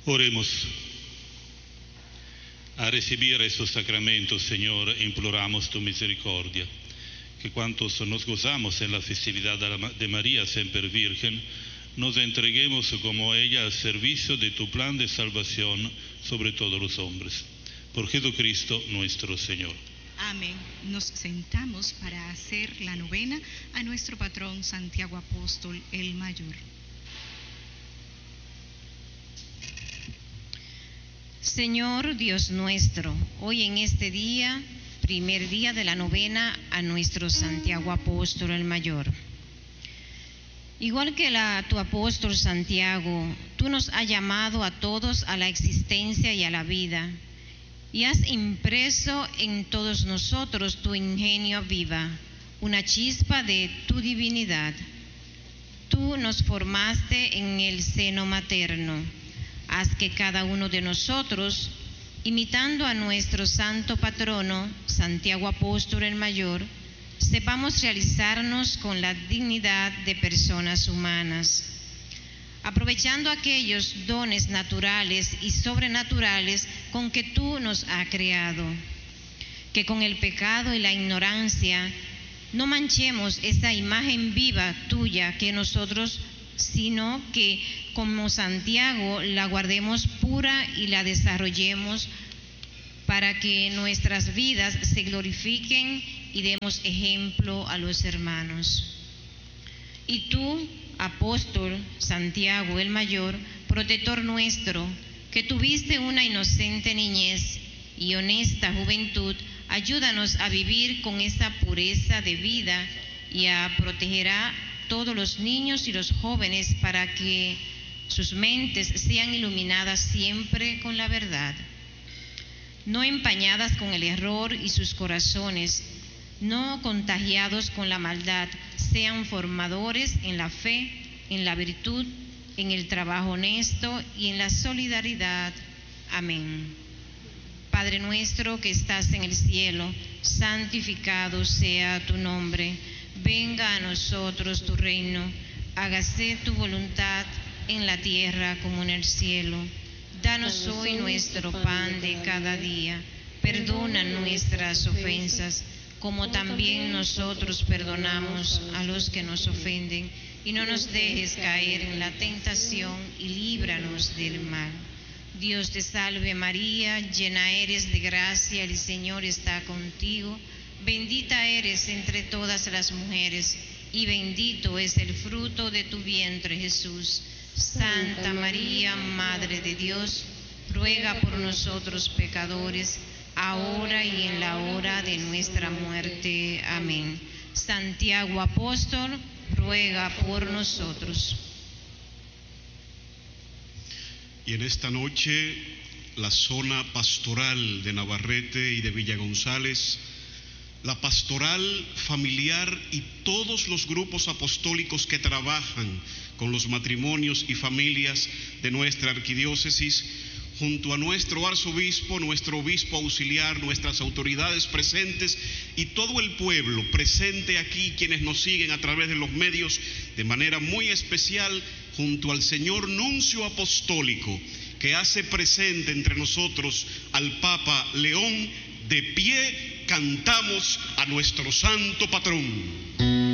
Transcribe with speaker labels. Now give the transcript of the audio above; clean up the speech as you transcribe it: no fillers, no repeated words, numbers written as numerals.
Speaker 1: Oremos. A recibir estos sacramentos, Señor, imploramos tu misericordia, que cuantos nos gozamos en la festividad de María siempre Virgen, nos entreguemos como ella al servicio de tu plan de salvación sobre todos los hombres. Por Jesucristo nuestro Señor.
Speaker 2: Amén. Nos sentamos para hacer la novena a nuestro patrón Santiago Apóstol el Mayor.
Speaker 3: Señor Dios nuestro, hoy en este día, primer día de la novena a nuestro Santiago Apóstol el Mayor. Igual que tu apóstol Santiago, tú nos has llamado a todos a la existencia y a la vida, y has impreso en todos nosotros tu ingenio viva, una chispa de tu divinidad. Tú nos formaste en el seno materno. Haz que cada uno de nosotros, imitando a nuestro santo patrono, Santiago Apóstol el Mayor, sepamos realizarnos con la dignidad de personas humanas, aprovechando aquellos dones naturales y sobrenaturales con que tú nos has creado, que con el pecado y la ignorancia no manchemos esa imagen viva tuya que nosotros, sino que como Santiago la guardemos pura y la desarrollemos para que nuestras vidas se glorifiquen y demos ejemplo a los hermanos. Y tú, apóstol Santiago el Mayor, protector nuestro, que tuviste una inocente niñez y honesta juventud, ayúdanos a vivir con esa pureza de vida y a proteger a todos los niños y los jóvenes para que sus mentes sean iluminadas siempre con la verdad, no empañadas con el error, y sus corazones, no contagiados con la maldad, sean formadores en la fe, en la virtud, en el trabajo honesto y en la solidaridad. Amén. Padre nuestro que estás en el cielo, santificado sea tu nombre. Venga a nosotros tu reino, hágase tu voluntad en la tierra como en el cielo. Danos hoy nuestro pan de cada día. Perdona nuestras ofensas, como también nosotros perdonamos a los que nos ofenden. Y no nos dejes caer en la tentación y líbranos del mal. Dios te salve María, llena eres de gracia, el Señor está contigo. Bendita eres entre todas las mujeres, y bendito es el fruto de tu vientre, Jesús. Santa María, Madre de Dios, ruega por nosotros pecadores, ahora y en la hora de nuestra muerte. Amén. Santiago Apóstol, ruega por nosotros.
Speaker 4: Y en esta noche, la zona pastoral de Navarrete y de Villa González, la pastoral familiar y todos los grupos apostólicos que trabajan con los matrimonios y familias de nuestra arquidiócesis, junto a nuestro arzobispo, nuestro obispo auxiliar, nuestras autoridades presentes y todo el pueblo presente aquí, quienes nos siguen a través de los medios, de manera muy especial, junto al señor nuncio apostólico, que hace presente entre nosotros al Papa León. De pie cantamos a nuestro santo patrón.